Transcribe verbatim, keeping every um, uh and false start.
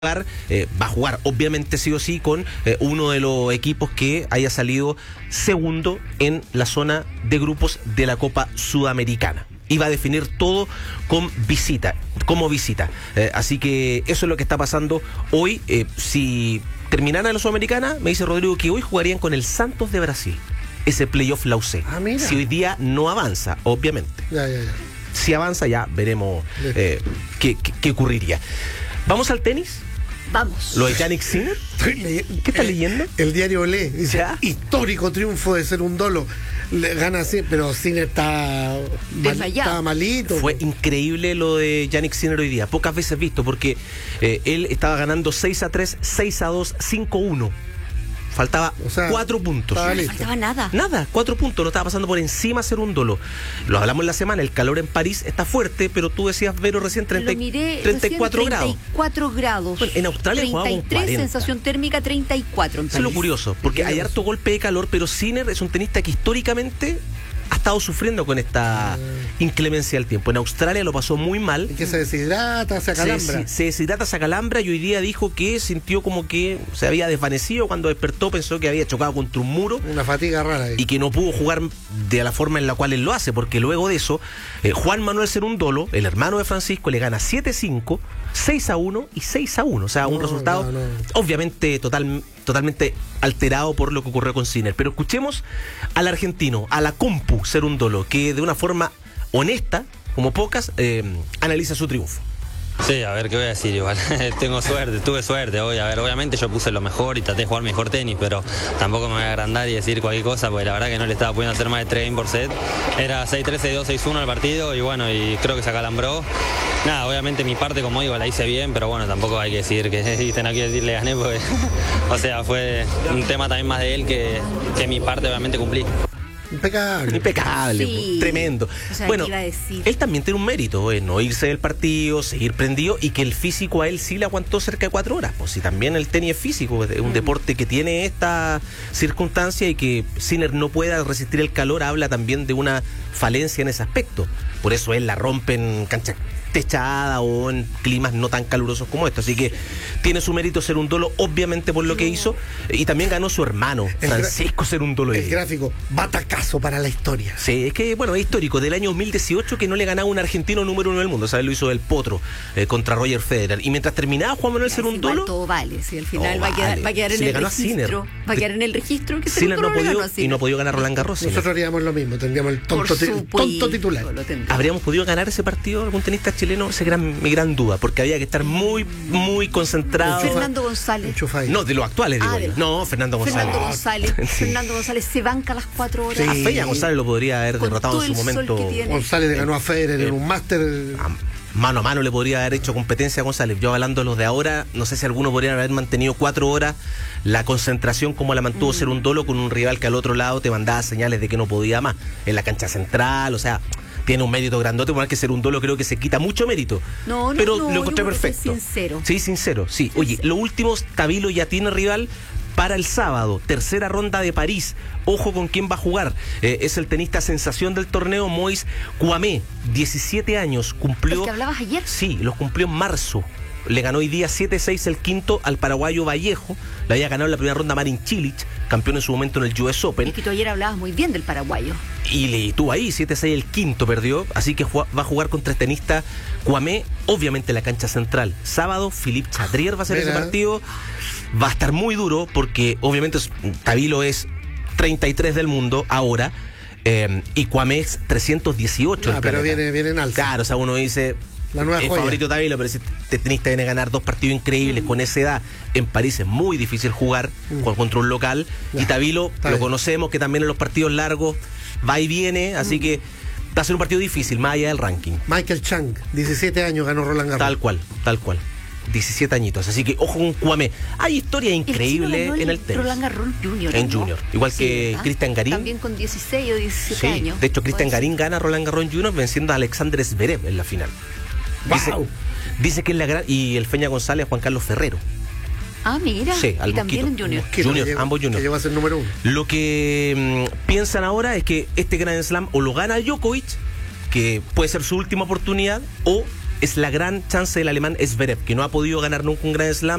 Eh, va a jugar obviamente sí o sí con eh, uno de los equipos que haya salido segundo en la zona de grupos de la Copa Sudamericana y va a definir todo con visita, como visita, eh, así que eso es lo que está pasando hoy. Eh, si terminara la Sudamericana, me dice Rodrigo que hoy jugarían con el Santos de Brasil, ese playoff la U C. Ah, mira. Si hoy día no avanza, obviamente Ya, ya, ya. si avanza ya veremos eh, qué, qué, qué ocurriría. Vamos al tenis. Vamos. Lo de Jannik Sinner. ¿Qué estás leyendo? El diario Olé dice: ¿Ya? Histórico triunfo de ser un dolo. Le gana así, pero Sinner está mal, Desmayado. estaba malito. Fue increíble lo de Jannik Sinner hoy día. Pocas veces visto porque eh, él estaba ganando seis a tres, seis a dos, cinco a uno. Faltaba O sea, cuatro puntos. estaba No listo. faltaba nada. Nada, cuatro puntos, lo estaba pasando por encima hacer un dolo. Lo hablamos en la semana, el calor en París está fuerte, pero tú decías, Vero, recién treinta, Lo miré treinta y cuatro recién, grados. treinta y cuatro grados. Bueno, en Australia jugaba con treinta y tres, cuarenta. sensación térmica treinta y cuatro en Eso es lo París. curioso, porque hay harto golpe de calor, pero Sinner es un tenista que históricamente ha estado sufriendo con esta inclemencia del tiempo. En Australia lo pasó muy mal. Y que se deshidrata, se Se, acalambra. se deshidrata, se acalambra y hoy día dijo que sintió como que se había desvanecido. Cuando despertó pensó que había chocado contra un muro Una fatiga rara ahí. y que no pudo jugar de la forma en la cual él lo hace, porque luego de eso eh, Juan Manuel Cerúndolo, el hermano de Francisco, le gana siete cinco, seis a uno y seis a uno. O sea, un No, resultado no, no. obviamente total, totalmente alterado por lo que ocurrió con Sinner. Pero escuchemos al argentino, a la compu Cerúndolo, que de una forma honesta, como pocas, eh, analiza su triunfo. Sí, a ver, ¿qué voy a decir? Igual, tengo suerte, tuve suerte hoy. A ver, obviamente yo puse lo mejor y traté de jugar mejor tenis, pero tampoco me voy a agrandar y decir cualquier cosa, porque la verdad que no le estaba pudiendo hacer más de tres games por set. Era seis tres, seis dos, seis uno el partido y bueno, y creo que se acalambró. Nada, obviamente mi parte, como digo, la hice bien, pero bueno, tampoco hay que decir que, viste, no quiero decir le gané, porque, o sea, fue un tema también más de él que, que mi parte obviamente cumplí. Impecable. Impecable, Sí. tremendo. O sea, bueno, ¿qué iba a decir? él también tiene un mérito, en no irse del partido, seguir prendido y que el físico a él sí le aguantó cerca de cuatro horas. Pues si también el tenis es físico, es un Mm. deporte que tiene esta circunstancia y que Sinner no pueda resistir el calor, habla también de una falencia en ese aspecto. Por eso él la rompe en cancha techada o en climas no tan calurosos como esto. Así que tiene su mérito Cerúndolo, obviamente por lo que hizo, y también ganó su hermano, El gra- Francisco Cerúndolo. El gráfico, batacazo para la historia. Sí, es que, bueno, es histórico, del año dos mil dieciocho que no le ganaba un argentino número uno del mundo, ¿sabes? Lo hizo del Potro eh, contra Roger Federer. Y mientras terminaba Juan Manuel Igual Cerúndolo, todo vale, si al final No va, a quedar, vale. va a quedar Si en le el ganó a registro. Sinner. Va a quedar en el registro que Sinner no Cerúndolo le podido, ganó a y Sinner. no ha podido ganar Roland Garros. Sinner. Nosotros haríamos lo mismo, tendríamos el Por tonto, ti- supuesto, tonto titular. lo tendría. ¿Habríamos podido ganar ese partido algún tenista chileno? Esa es gran, mi gran duda, porque había que estar muy, muy concentrado. Fernando González. Enchufa ahí. No, de los actuales, digo Ah, yo. de- No, Fernando González. Fernando González. Sí. Fernando González se banca las cuatro horas. A Feña González lo podría haber Con derrotado todo en su el sol momento. que tiene. González le ganó a Federer eh, en un máster. a mano a mano le podría haber hecho competencia a González. Yo hablando de los de ahora, no sé si algunos podrían haber mantenido cuatro horas la concentración como la mantuvo Mm. Cerúndolo con un rival que al otro lado te mandaba señales de que no podía más. En la cancha central, o sea, tiene un mérito grandote, por más que Cerúndolo creo que se quita mucho mérito. No, no, pero no, lo yo encontré creo que fue perfecto. sincero. Sí, sincero, sí. Oye, lo último, Tabilo ya tiene rival para el sábado, tercera ronda de París. Ojo con quién va a jugar. Eh, es el tenista sensación del torneo, Moïse Kouamé, diecisiete años, cumplió. ¿El que hablabas ayer? Sí, los cumplió en marzo. Le ganó hoy día siete seis el quinto al paraguayo Vallejo. Le había ganado en la primera ronda Marin Cilic, campeón en su momento en el U S Open. Es que tú ayer hablabas muy bien del paraguayo. Y le tuvo ahí siete seis el quinto, perdió. Así que ju- va a jugar contra el tenista Kouamé, obviamente en la cancha central. Sábado, Philippe Chatrier va a ser Mira. ese partido. Va a estar muy duro porque obviamente es- Tabilo es treinta y tres del mundo ahora. eh, y Kouamé es trescientos dieciocho. Ah, del pero planeta. viene, viene en alza. Claro, o sea, uno dice, La nueva es joya. favorito Tabilo, pero si este tenista viene a ganar dos partidos increíbles con esa edad, en París es muy difícil jugar con- contra un local. Ya, Y Tabilo, está lo bien. conocemos, que también en los partidos largos va y viene, así que va a ser un partido difícil, más allá del ranking. Michael Chang, diecisiete años, ganó Roland Garros. Tal cual, tal cual. diecisiete añitos, así que ojo con Kouamé. Hay historia increíble chino ganó en el tenis. Roland Garros Junior. En ¿no? Junior, igual que ¿verdad? Cristian Garín. También con dieciséis o diecisiete Sí, años. de hecho Cristian Puede Garín gana Roland Garros Junior venciendo a Alexander Zverev en la final. Dice, ¡Wow! dice que es la gran... Y el Feña González, Juan Carlos Ferrero. ser. Ah, mira. Sí, al y también Mosquito. en Junior. Mosquito, Junior, que llegó- ambos junior. Que llegó a ser número uno. Lo que mm, piensan ahora es que este Grand Slam o lo gana Djokovic, que puede ser su última oportunidad, o es la gran chance del alemán Zverev, que no ha podido ganar nunca un Grand Slam.